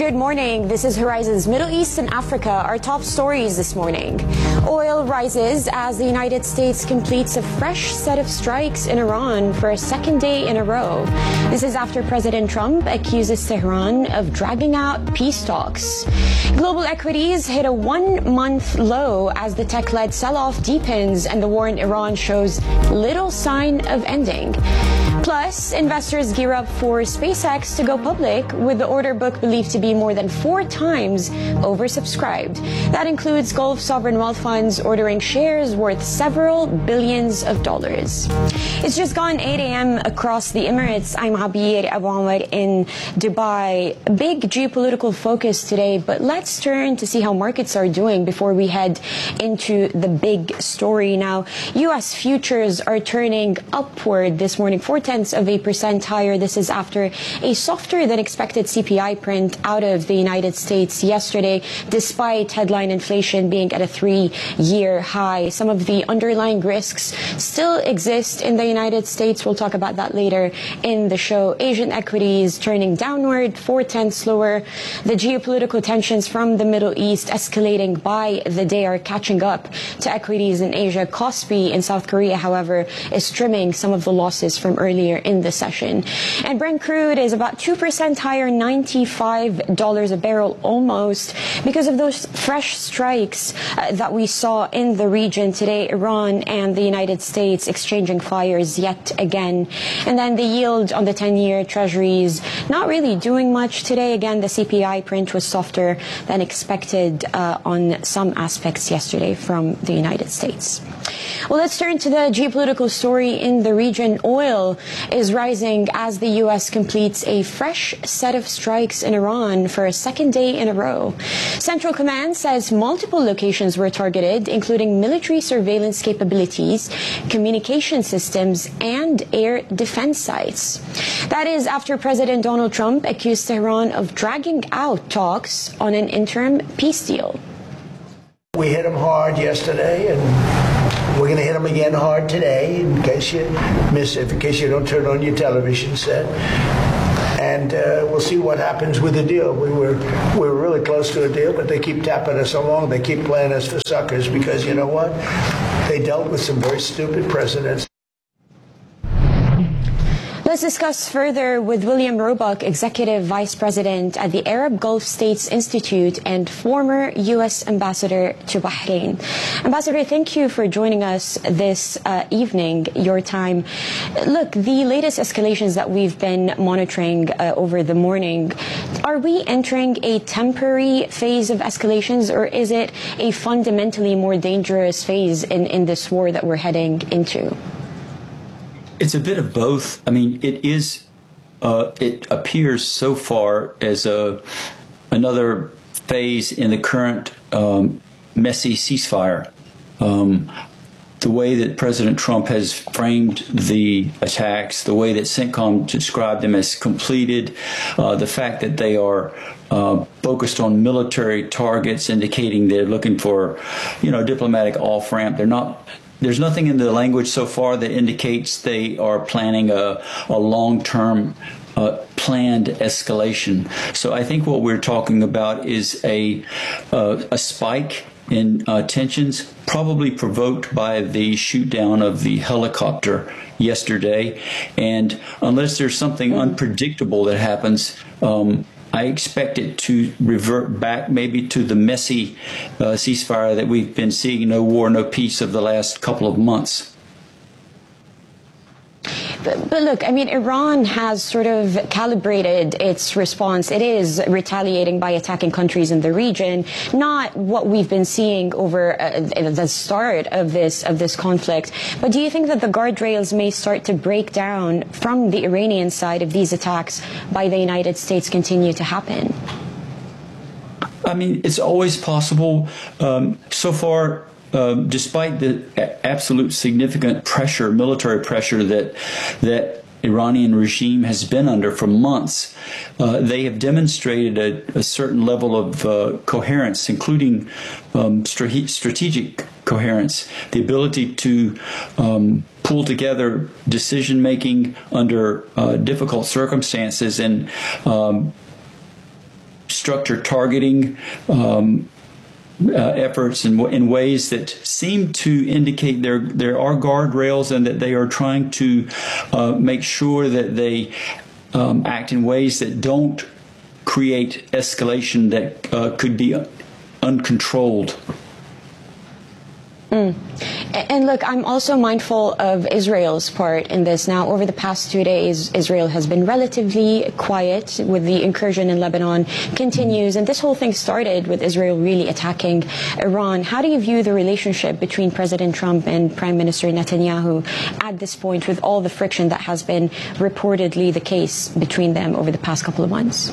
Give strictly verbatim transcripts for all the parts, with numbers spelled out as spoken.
Good morning. This is Horizon's Middle East and Africa. Our top stories this morning. Oil rises as the United States completes a fresh set of strikes in Iran for a second day in a row. This is after President Trump accuses Tehran of dragging out peace talks. Global equities hit a one-month low as the tech-led sell-off deepens and the war in Iran shows little sign of ending. Plus, investors gear up for SpaceX to go public with the order book believed to be more than four times oversubscribed. That includes Gulf sovereign wealth funds ordering shares worth several billions of dollars. It's just gone eight a.m. across the Emirates. I'm Abir Abu Amr in Dubai. Big geopolitical focus today, but let's turn to see how markets are doing before we head into the big story. Now, U S futures are turning upward this morning, four tenths of a percent higher. This is after a softer than expected C P I print out of the United States yesterday, despite headline inflation being at a three-year high. Some of the underlying risks still exist in the United States. We'll talk about that later in the show. Asian equities turning downward, four tenths lower. The geopolitical tensions from the Middle East escalating by the day are catching up to equities in Asia. Kospi in South Korea, however, is trimming some of the losses from earlier in the session. And Brent crude is about two percent higher, ninety-five dollars a barrel almost, because of those fresh strikes uh, that we saw in the region today. Iran and the United States exchanging fires yet again. And then the yield on the ten-year treasuries not really doing much today. Again, the C P I print was softer than expected uh, on some aspects yesterday from the United States. Well, let's turn to the geopolitical story in the region. Oil is rising as the U S completes a fresh set of strikes in Iran for a second day in a row. Central Command says multiple locations were targeted, including military surveillance capabilities, communication systems, and air defense sites. That is after President Donald Trump accused Tehran of dragging out talks on an interim peace deal. We hit them hard yesterday, and we're going to hit them again hard today, in case you miss it, in case you don't turn on your television set. And uh, we'll see what happens with the deal. We were we were really close to a deal, but they keep tapping us along. They keep playing us for suckers because, you know what? They dealt with some very stupid presidents. Let's discuss further with William Roebuck, Executive Vice President at the Arab Gulf States Institute and former U S Ambassador to Bahrain. Ambassador, thank you for joining us this uh, evening, your time. Look, the latest escalations that we've been monitoring uh, over the morning, are we entering a temporary phase of escalations, or is it a fundamentally more dangerous phase in, in this war that we're heading into? It's a bit of both. I mean, it is, uh, it appears so far as a, another phase in the current um, messy ceasefire. Um, the way that President Trump has framed the attacks, the way that CENTCOM described them as completed, uh, the fact that they are uh, focused on military targets, indicating they're looking for, you know, diplomatic off-ramp. They're not... There's nothing in the language so far that indicates they are planning a, a long-term uh, planned escalation. So I think what we're talking about is a, uh, a spike in uh, tensions, probably provoked by the shoot down of the helicopter yesterday. And unless there's something unpredictable that happens, um, I expect it to revert back maybe to the messy uh, ceasefire that we've been seeing, no war, no peace, of the last couple of months. But, but look, I mean, Iran has sort of calibrated its response. It is retaliating by attacking countries in the region, not what we've been seeing over uh, the start of this of this conflict. But do you think that the guardrails may start to break down from the Iranian side if these attacks by the United States continue to happen? I mean, it's always possible. Um, so far, Um, despite the absolute significant pressure, military pressure that that Iranian regime has been under for months, uh, they have demonstrated a, a certain level of uh, coherence, including um, strate- strategic coherence, the ability to um, pull together decision making under uh, difficult circumstances and um, structure targeting um, uh, efforts in, in ways that seem to indicate there there are guardrails and that they are trying to uh, make sure that they um, act in ways that don't create escalation that uh, could be uncontrolled. Mm. And look, I'm also mindful of Israel's part in this. Now, over the past two days, Israel has been relatively quiet with the incursion in Lebanon continues. And this whole thing started with Israel really attacking Iran. How do you view the relationship between President Trump and Prime Minister Netanyahu at this point, with all the friction that has been reportedly the case between them over the past couple of months?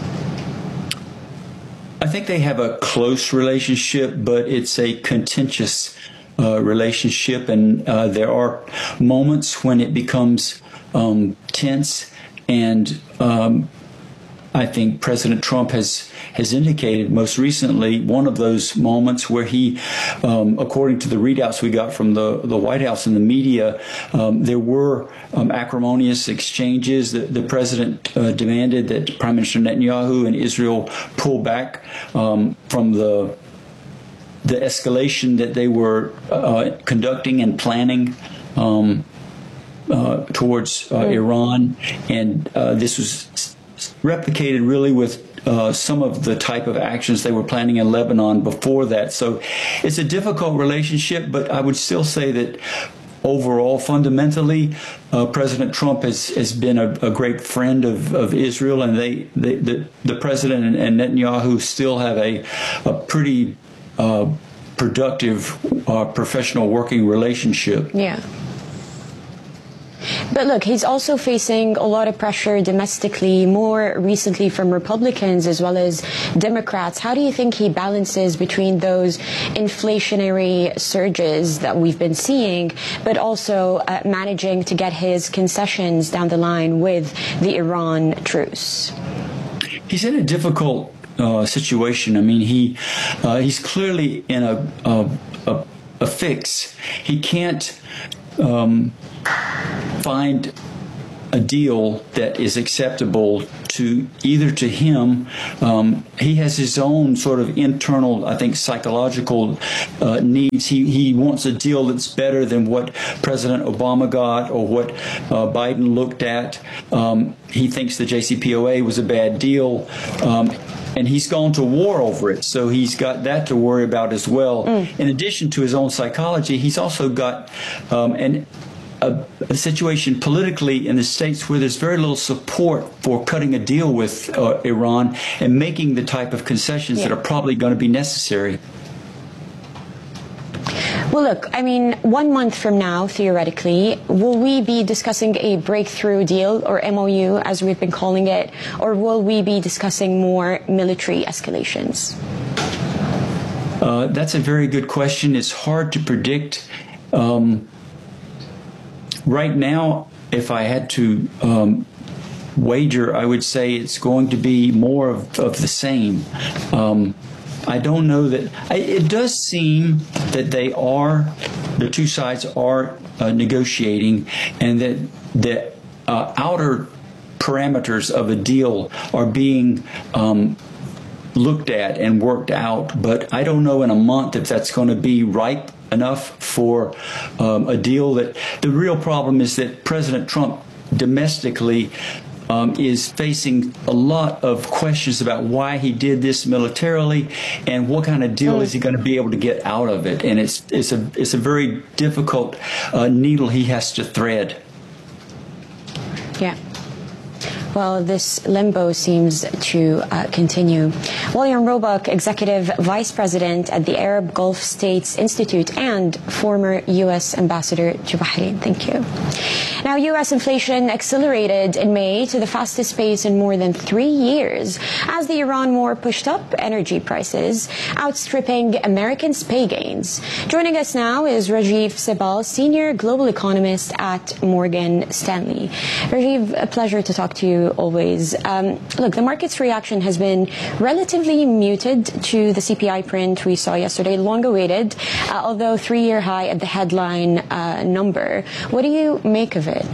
I think they have a close relationship, but it's a contentious Uh, relationship, and uh, there are moments when it becomes um, tense, and um, I think President Trump has has indicated most recently one of those moments where he, um, according to the readouts we got from the, the White House and the media, um, there were um, acrimonious exchanges. The, the president uh, demanded that Prime Minister Netanyahu and Israel pull back um, from the the escalation that they were uh, conducting and planning um, uh, towards uh, mm. Iran. And uh, this was replicated really with uh, some of the type of actions they were planning in Lebanon before that. So it's a difficult relationship, but I would still say that overall, fundamentally, uh, President Trump has, has been a, a great friend of, of Israel, and they, they the, the president and, and Netanyahu still have a, a pretty Uh, productive uh, professional working relationship. Yeah. But look, he's also facing a lot of pressure domestically, more recently from Republicans as well as Democrats. How do you think he balances between those inflationary surges that we've been seeing, but also uh, managing to get his concessions down the line with the Iran truce? He's in a difficult Uh, situation. I mean, he uh, he's clearly in a a, a, a fix. He can't um, find a deal that is acceptable to either to him. Um, he has his own sort of internal, I think, psychological uh, needs. He he wants a deal that's better than what President Obama got or what uh, Biden looked at. Um, he thinks the J C P O A was a bad deal. Um, And he's gone to war over it, so he's got that to worry about as well. Mm. In addition to his own psychology, he's also got um, an, a, a situation politically in the States where there's very little support for cutting a deal with uh, Iran and making the type of concessions yeah. that are probably going to be necessary. Well, look, I mean, one month from now, theoretically, will we be discussing a breakthrough deal, or M O U, as we've been calling it, or will we be discussing more military escalations? Uh, that's a very good question. It's hard to predict. Um, right now, if I had to um, wager, I would say it's going to be more of, of the same. Um, I don't know that it does seem that they are, the two sides are uh, negotiating, and that the uh, outer parameters of a deal are being um, looked at and worked out. But I don't know in a month if that's going to be ripe enough for um, a deal. That the real problem is that President Trump domestically Um, is facing a lot of questions about why he did this militarily and what kind of deal is he going to be able to get out of it. And it's it's a it's a very difficult uh, needle he has to thread. Yeah. Well, this limbo seems to uh, continue. William Roebuck, Executive Vice President at the Arab Gulf States Institute and former U S Ambassador to Bahrain. Thank you. Now, U S inflation accelerated in May to the fastest pace in more than three years as the Iran war pushed up energy prices, outstripping Americans' pay gains. Joining us now is Rajiv Sibal, Senior Global Economist at Morgan Stanley. Rajiv, a pleasure to talk to you always. Um, look, the market's reaction has been relatively muted to the C P I print we saw yesterday, long awaited, uh, although three-year high at the headline uh, number. What do you make of it?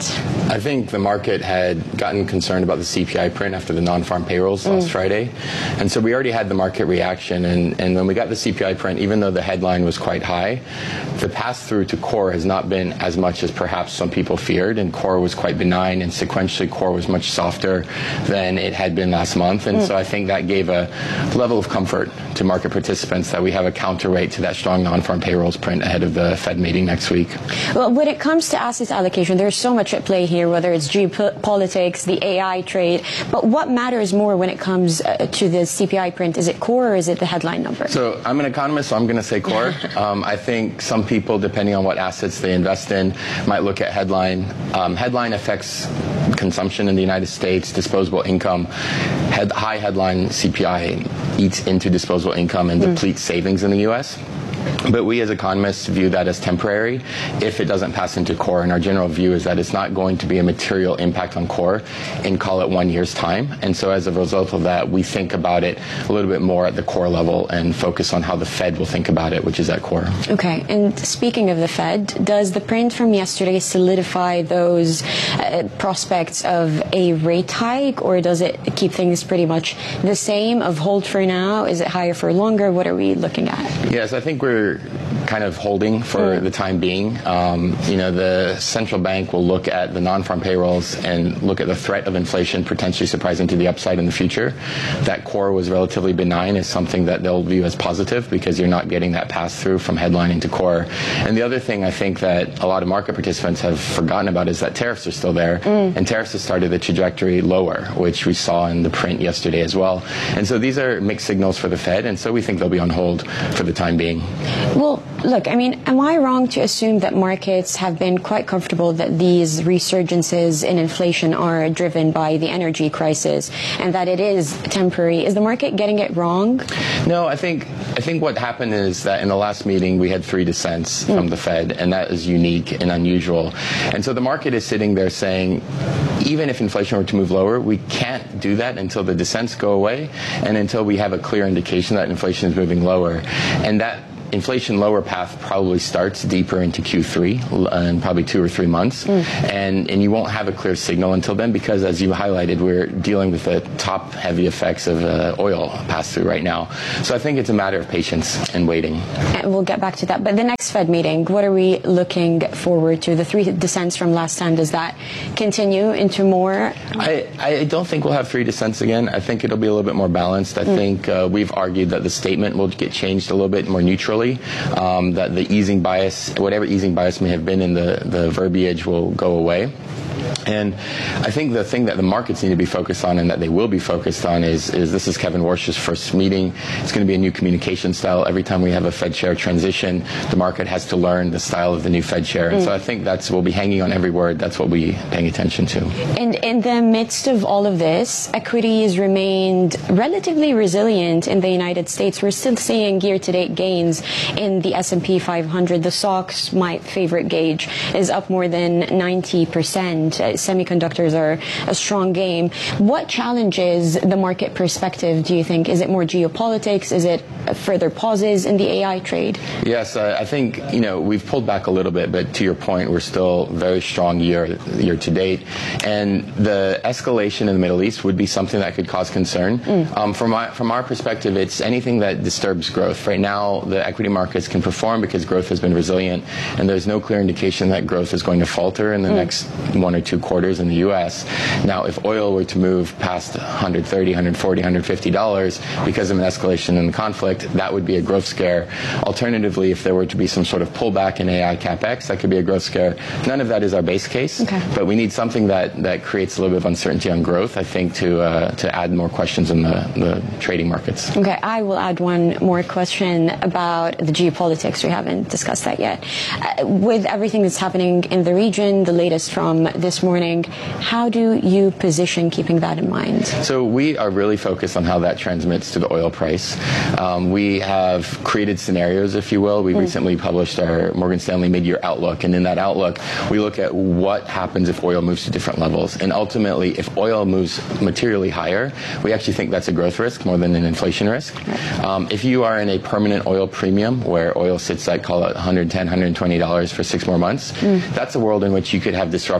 I think the market had gotten concerned about the C P I print after the non-farm payrolls mm. last Friday. And so we already had the market reaction. And, and when we got the C P I print, even though the headline was quite high, the pass-through to core has not been as much as perhaps some people feared. And core was quite benign, and sequentially core was much softer than it had been last month. And mm. so I think that gave a level of comfort to market participants that we have a counterweight to that strong non-farm payrolls print ahead of the Fed meeting next week. Well, when it comes to asset allocation, there's so much at play here, whether it's geopolitics, the A I trade. But what matters more when it comes uh, to the C P I print? Is it core or is it the headline number? So I'm an economist, so I'm going to say core. um, I think some people, depending on what assets they invest in, might look at headline. Um, headline affects consumption in the United States, disposable income. Head, high headline C P I eats into disposable income and mm. depletes savings in the U S But we as economists view that as temporary if it doesn't pass into core. And our general view is that it's not going to be a material impact on core in, call it, one year's time. And so as a result of that, we think about it a little bit more at the core level and focus on how the Fed will think about it, which is at core. Okay. And speaking of the Fed, does the print from yesterday solidify those uh, prospects of a rate hike, or does it keep things pretty much the same, of hold for now? Is it higher for longer? What are we looking at? Yes, I think we're We're kind of holding for mm. the time being. Um, you know, the central bank will look at the non-farm payrolls and look at the threat of inflation potentially surprising to the upside in the future. That core was relatively benign is something that they'll view as positive because you're not getting that pass-through from headline into core. And the other thing I think that a lot of market participants have forgotten about is that tariffs are still there, mm. and tariffs have started the trajectory lower, which we saw in the print yesterday as well. And so these are mixed signals for the Fed, and so we think they'll be on hold for the time being. Well, look, I mean, am I wrong to assume that markets have been quite comfortable that these resurgences in inflation are driven by the energy crisis and that it is temporary? Is the market getting it wrong? No, I think I think what happened is that in the last meeting we had three dissents mm. from the Fed, and that is unique and unusual. And so the market is sitting there saying, even if inflation were to move lower, we can't do that until the dissents go away and until we have a clear indication that inflation is moving lower. And that inflation lower path probably starts deeper into Q three in probably two or three months. Mm. And, and you won't have a clear signal until then because, as you highlighted, we're dealing with the top-heavy effects of uh, oil pass-through right now. So I think it's a matter of patience and waiting. And we'll get back to that. But the next Fed meeting, what are we looking forward to? The three dissents from last time, does that continue into more? I, I don't think we'll have three dissents again. I think it'll be a little bit more balanced. I mm. think uh, we've argued that the statement will get changed a little bit more neutrally. Um, that the easing bias, whatever easing bias may have been in the, the verbiage, will go away. And I think the thing that the markets need to be focused on and that they will be focused on is, is this is Kevin Warsh's first meeting. It's going to be a new communication style. Every time we have a Fed chair transition, the market has to learn the style of the new Fed chair. And mm. so I think that's, we'll be hanging on every word. That's what we'll be paying attention to. And in the midst of all of this, equities remained relatively resilient in the United States. We're still seeing year-to-date gains in the S and P five hundred. The S O X, my favorite gauge, is up more than ninety percent. Semiconductors are a strong game. What challenges the market perspective, do you think? Is it more geopolitics? Is it further pauses in the A I trade? Yes, uh, I think, you know, we've pulled back a little bit, but to your point, we're still very strong year, year to date. And the escalation in the Middle East would be something that could cause concern. Mm. Um, from, our, from our perspective, it's anything that disturbs growth. Right now, the equity markets can perform because growth has been resilient, and there's no clear indication that growth is going to falter in the mm. next one or two quarters in the U S. Now, if oil were to move past one hundred thirty, one hundred forty, one hundred fifty dollars because of an escalation in the conflict, that would be a growth scare. Alternatively, if there were to be some sort of pullback in A I capex, that could be a growth scare. None of that is our base case, okay. but we need something that, that creates a little bit of uncertainty on growth, I think, to uh, to add more questions in the, the trading markets. Okay, I will add one more question about the geopolitics. We haven't discussed that yet. Uh, with everything that's happening in the region, the latest from this morning, how do you position keeping that in mind? So we are really focused on how that transmits to the oil price. Um, we have created scenarios, if you will. We mm. recently published our Morgan Stanley mid-year outlook, and in that outlook, we look at what happens if oil moves to different levels. And ultimately, if oil moves materially higher, we actually think that's a growth risk more than an inflation risk. Right. Um, if you are in a permanent oil premium, where oil sits at, call it one hundred ten, one hundred twenty dollars for six more months, mm. that's a world in which you could have disruption into supply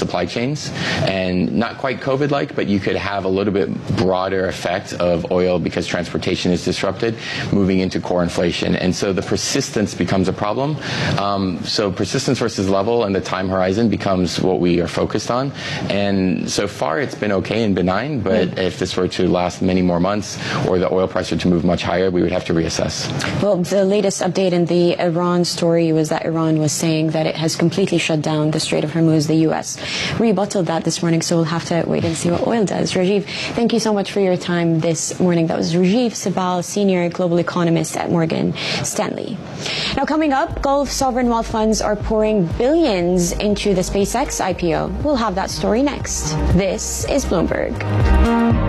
supply chains, and not quite COVID-like, but you could have a little bit broader effect of oil because transportation is disrupted, moving into core inflation. And so the persistence becomes a problem. Um, so persistence versus level and the time horizon becomes what we are focused on. And so far it's been okay and benign, but mm. if this were to last many more months or the oil price were to move much higher, we would have to reassess. Well, the latest update in the Iran story was that Iran was saying that it has completely shut down the Strait of Hormuz. The U S rebutted that this morning, so we'll have to wait and see what oil does. Rajiv, thank you so much for your time this morning. That was Rajiv Sabal, Senior Global Economist at Morgan Stanley. Now, coming up, Gulf sovereign wealth funds are pouring billions into the SpaceX I P O. We'll have that story next. This is Bloomberg.